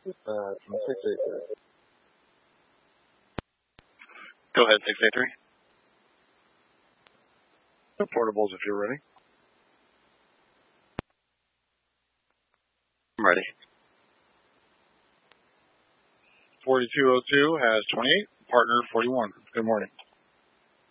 from 683. Go ahead, 683. The portables, if you're ready. I'm ready. 4202 has 28, partner 41. Good morning.